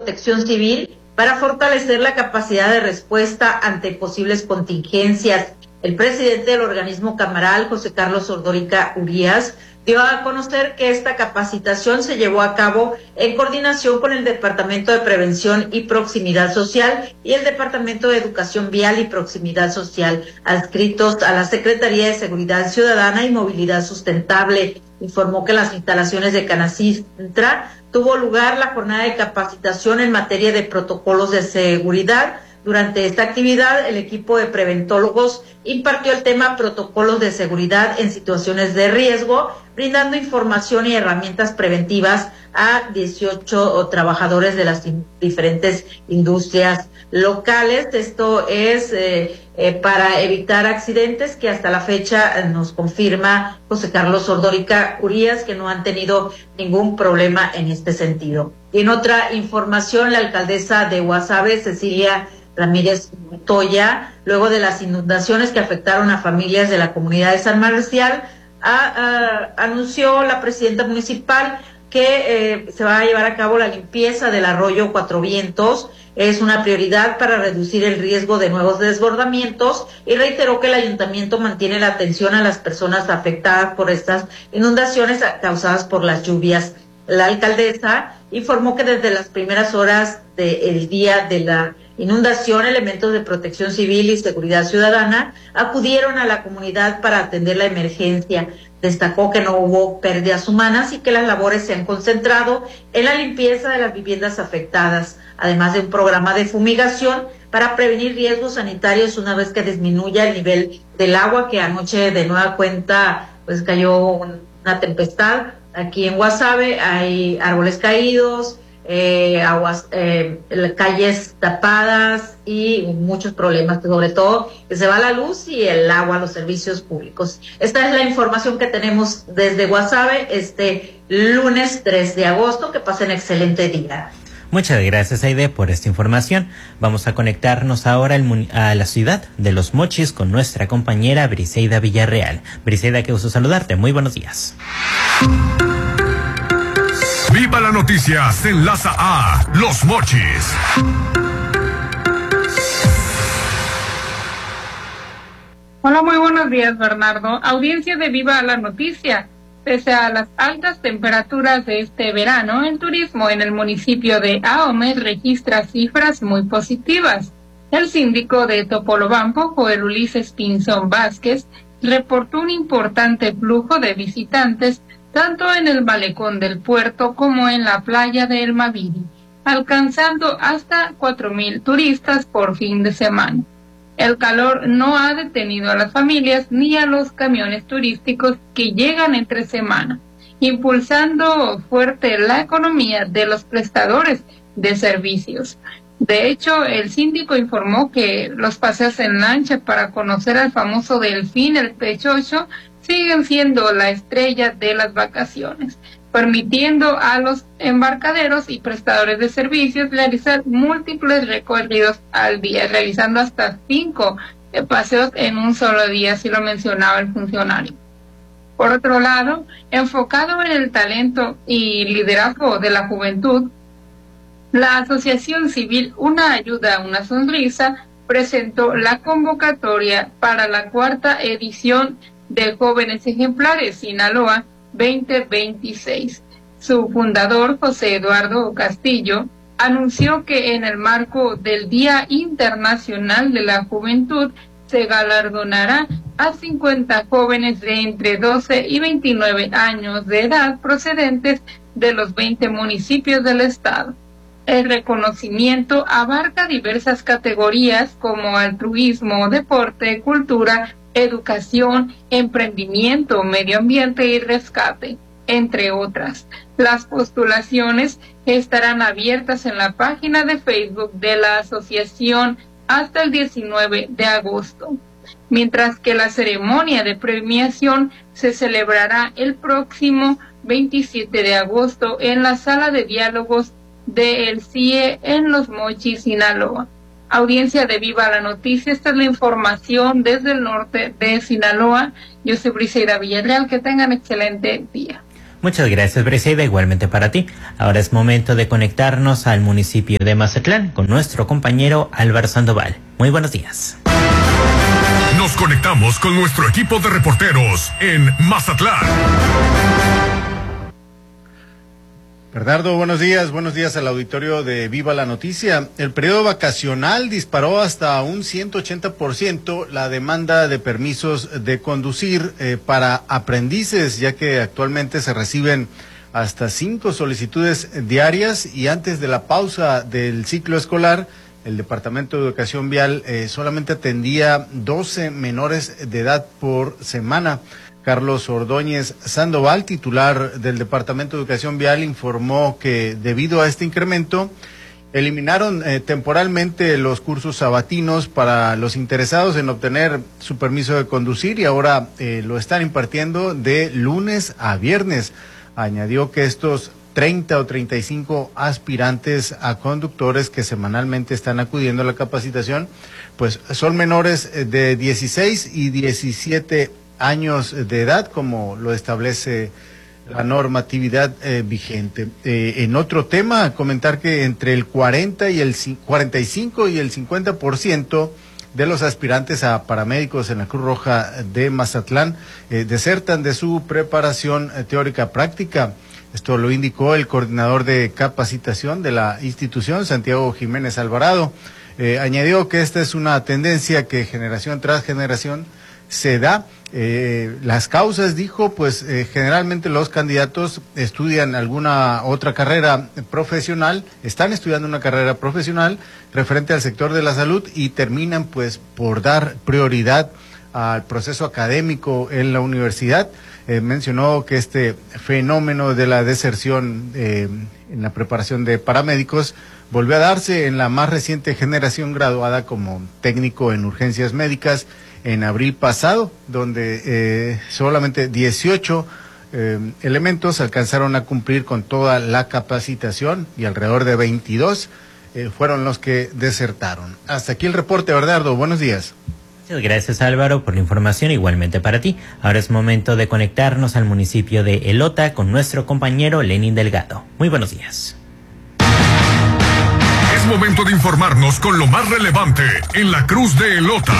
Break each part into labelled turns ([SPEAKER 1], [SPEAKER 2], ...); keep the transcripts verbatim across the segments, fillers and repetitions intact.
[SPEAKER 1] Protección Civil para fortalecer la capacidad de respuesta ante posibles contingencias. El presidente del organismo cameral, José Carlos Ordórica Urías, dio a conocer que esta capacitación se llevó a cabo en coordinación con el Departamento de Prevención y Proximidad Social y el Departamento de Educación Vial y Proximidad Social, adscritos a la Secretaría de Seguridad Ciudadana y Movilidad Sustentable. Informó que en las instalaciones de Canacintra tuvo lugar la jornada de capacitación en materia de protocolos de seguridad. Durante esta actividad, el equipo de preventólogos impartió el tema protocolos de seguridad en situaciones de riesgo, brindando información y herramientas preventivas a dieciocho trabajadores de las in- diferentes industrias locales. Esto es eh, eh, para evitar accidentes, que hasta la fecha eh, nos confirma José Carlos Ordórica Urías que no han tenido ningún problema en este sentido. Y en otra información, la alcaldesa de Guasave, Cecilia Ramírez Montoya, luego de las inundaciones que afectaron a familias de la comunidad de San Marcial, a, a, anunció la presidenta municipal que eh, se va a llevar a cabo la limpieza del arroyo Cuatro Vientos. Es una prioridad para reducir el riesgo de nuevos desbordamientos y reiteró que el ayuntamiento mantiene la atención a las personas afectadas por estas inundaciones causadas por las lluvias. La alcaldesa informó que desde las primeras horas del día de la inundación, elementos de Protección Civil y Seguridad Ciudadana acudieron a la comunidad para atender la emergencia. Destacó que no hubo pérdidas humanas y que las labores se han concentrado en la limpieza de las viviendas afectadas, además de un programa de fumigación para prevenir riesgos sanitarios una vez que disminuya el nivel del agua, que anoche de nueva cuenta pues cayó una tempestad. Aquí en Guasave hay árboles caídos, Eh, aguas, eh, calles tapadas y muchos problemas, sobre todo que se va la luz y el agua, los servicios públicos. Esta es la información que tenemos desde Guasave este lunes tres de agosto. Que pasen excelente día.
[SPEAKER 2] Muchas gracias, Aide, por esta información. Vamos a conectarnos ahora al, a la ciudad de Los Mochis con nuestra compañera Briseida Villarreal. Briseida, qué gusto saludarte. Muy buenos días.
[SPEAKER 3] Viva la noticia, se enlaza a Los Mochis.
[SPEAKER 4] Hola, muy buenos días, Bernardo. Audiencia de Viva la Noticia. Pese a las altas temperaturas de este verano, el turismo en el municipio de Ahome registra cifras muy positivas. El síndico de Topolobampo, Joel Ulises Pinzón Vázquez, reportó un importante flujo de visitantes tanto en el malecón del puerto como en la playa de El Maviri, alcanzando hasta cuatro mil turistas por fin de semana. El calor no ha detenido a las familias ni a los camiones turísticos que llegan entre semana, impulsando fuerte la economía de los prestadores de servicios. De hecho, el síndico informó que los paseos en lancha para conocer al famoso delfín, el pechocho, siguen siendo la estrella de las vacaciones, permitiendo a los embarcaderos y prestadores de servicios realizar múltiples recorridos al día, realizando hasta cinco paseos en un solo día, así lo mencionaba el funcionario. Por otro lado, enfocado en el talento y liderazgo de la juventud, la Asociación Civil Una Ayuda, Una Sonrisa presentó la convocatoria para la cuarta edición de Jóvenes Ejemplares Sinaloa veinte veintiséis. Su fundador, José Eduardo Castillo, anunció que en el marco del Día Internacional de la Juventud se galardonará a cincuenta jóvenes de entre doce y veintinueve años de edad procedentes de los veinte municipios del estado. El reconocimiento abarca diversas categorías como altruismo, deporte, cultura, educación, emprendimiento, medio ambiente y rescate, entre otras. Las postulaciones estarán abiertas en la página de Facebook de la asociación hasta el diecinueve de agosto, mientras que la ceremonia de premiación se celebrará el próximo veintisiete de agosto en la sala de diálogos de El C I E en Los Mochis, Sinaloa. Audiencia de Viva la Noticia, esta es la información desde el norte de Sinaloa. Yo soy Briseida Villarreal, que tengan excelente día.
[SPEAKER 2] Muchas gracias, Briseida, igualmente para ti. Ahora es momento de conectarnos al municipio de Mazatlán con nuestro compañero Álvaro Sandoval. Muy buenos días.
[SPEAKER 3] Nos conectamos con nuestro equipo de reporteros en Mazatlán.
[SPEAKER 5] Bernardo, buenos días, buenos días al auditorio de Viva la Noticia. El periodo vacacional disparó hasta un ciento ochenta por ciento la demanda de permisos de conducir eh, para aprendices, ya que actualmente se reciben hasta cinco solicitudes diarias y antes de la pausa del ciclo escolar, el Departamento de Educación Vial eh, solamente atendía doce menores de edad por semana. Carlos Ordóñez Sandoval, titular del Departamento de Educación Vial, informó que debido a este incremento, eliminaron eh, temporalmente los cursos sabatinos para los interesados en obtener su permiso de conducir y ahora eh, lo están impartiendo de lunes a viernes. Añadió que estos treinta o treinta y cinco aspirantes a conductores que semanalmente están acudiendo a la capacitación, pues son menores de dieciséis y diecisiete años de edad, como lo establece la normatividad eh, vigente. Eh, en otro tema, comentar que entre el cuarenta y el cuarenta y cinco y el cincuenta por ciento de los aspirantes a paramédicos en la Cruz Roja de Mazatlán eh, desertan de su preparación eh, teórica práctica. Esto lo indicó el coordinador de capacitación de la institución, Santiago Jiménez Alvarado. Eh, añadió que esta es una tendencia que generación tras generación se da. Eh, las causas, dijo, pues eh, generalmente los candidatos estudian alguna otra carrera profesional, están estudiando una carrera profesional referente al sector de la salud y terminan pues por dar prioridad al proceso académico en la universidad. Eh, mencionó que este fenómeno de la deserción eh, en la preparación de paramédicos volvió a darse en la más reciente generación graduada como técnico en urgencias médicas en abril pasado, donde eh, solamente dieciocho eh, elementos alcanzaron a cumplir con toda la capacitación y alrededor de veintidós eh, fueron los que desertaron. Hasta aquí el reporte, Bernardo. Buenos días.
[SPEAKER 2] Muchas gracias, Álvaro, por la información, igualmente para ti. Ahora es momento de conectarnos al municipio de Elota con nuestro compañero Lenin Delgado. Muy buenos días.
[SPEAKER 3] Es momento de informarnos con lo más relevante en la Cruz de Elota.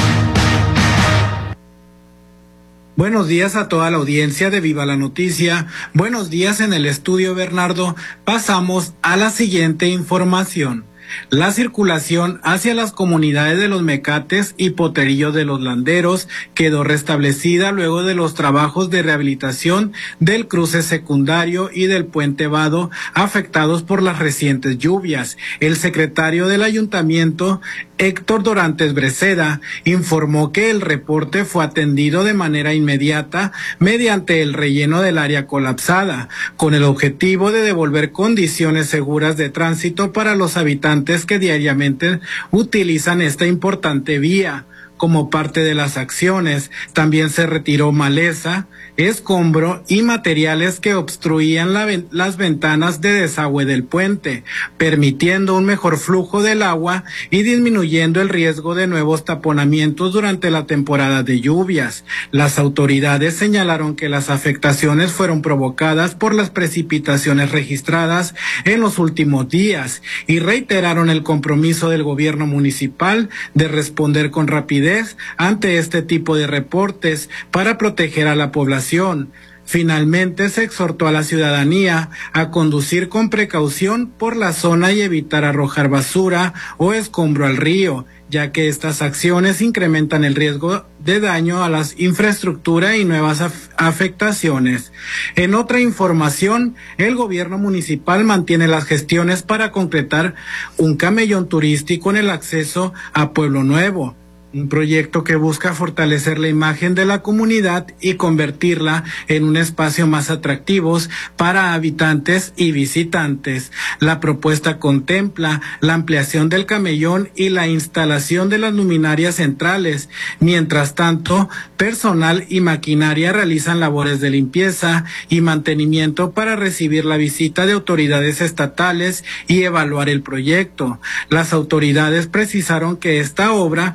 [SPEAKER 6] Buenos días a toda la audiencia de Viva la Noticia. Buenos días en el estudio, Bernardo. Pasamos a la siguiente información. La circulación hacia las comunidades de los Mecates y Poterillo de los Landeros quedó restablecida luego de los trabajos de rehabilitación del cruce secundario y del puente Vado afectados por las recientes lluvias. El secretario del ayuntamiento, Héctor Dorantes Breceda, informó que el reporte fue atendido de manera inmediata mediante el relleno del área colapsada, con el objetivo de devolver condiciones seguras de tránsito para los habitantes que diariamente utilizan esta importante vía. Como parte de las acciones, también se retiró maleza, escombro y materiales que obstruían la, las ventanas de desagüe del puente, permitiendo un mejor flujo del agua y disminuyendo el riesgo de nuevos taponamientos durante la temporada de lluvias. Las autoridades señalaron que las afectaciones fueron provocadas por las precipitaciones registradas en los últimos días y reiteraron el compromiso del gobierno municipal de responder con rapidez ante este tipo de reportes para proteger a la población. Finalmente se exhortó a la ciudadanía a conducir con precaución por la zona y evitar arrojar basura o escombro al río, ya que estas acciones incrementan el riesgo de daño a la infraestructura y nuevas af- afectaciones. En otra información, el gobierno municipal mantiene las gestiones para concretar un camellón turístico en el acceso a Pueblo Nuevo, un proyecto que busca fortalecer la imagen de la comunidad y convertirla en un espacio más atractivo para habitantes y visitantes. La propuesta contempla la ampliación del camellón y la instalación de las luminarias centrales. Mientras tanto, personal y maquinaria realizan labores de limpieza y mantenimiento para recibir la visita de autoridades estatales y evaluar el proyecto. Las autoridades precisaron que esta obra no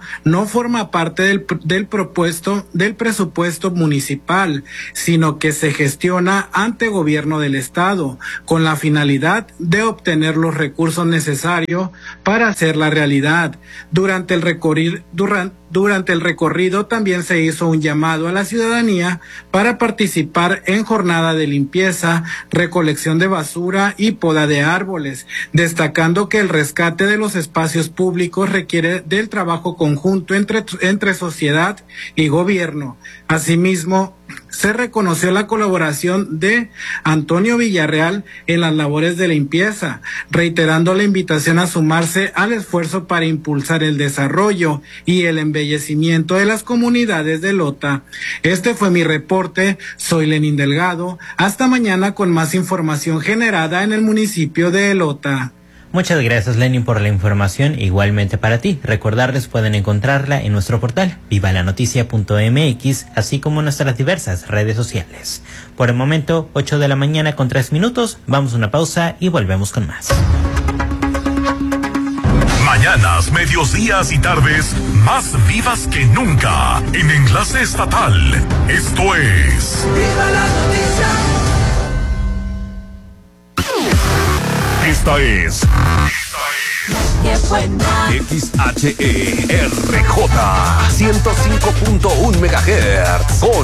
[SPEAKER 6] no forma parte del, del propuesto, del presupuesto municipal, sino que se gestiona ante gobierno del estado, con la finalidad de obtener los recursos necesarios para hacerla realidad. Durante el recorrido, durante, durante el recorrido también se hizo un llamado a la ciudadanía para participar en jornada de limpieza, recolección de basura y poda de árboles, destacando que el rescate de los espacios públicos requiere del trabajo conjunto entre, entre sociedad y gobierno. Asimismo, se reconoció la colaboración de Antonio Villarreal en las labores de limpieza, reiterando la invitación a sumarse al esfuerzo para impulsar el desarrollo y el embellecimiento de las comunidades de Lota. Este fue mi reporte, soy Lenín Delgado, hasta mañana con más información generada en el municipio de Lota.
[SPEAKER 2] Muchas gracias, Lenin, por la información. Igualmente para ti. Recordarles, pueden encontrarla en nuestro portal viva la noticia punto m x, así como en nuestras diversas redes sociales. Por el momento, ocho de la mañana con tres minutos. Vamos a una pausa y volvemos con más.
[SPEAKER 3] Mañanas, medios, días y tardes más vivas que nunca en Enlace Estatal. Esto es ¡Viva la Noticia! Esta es, esta es X H E R J ciento cinco punto uno megahertz con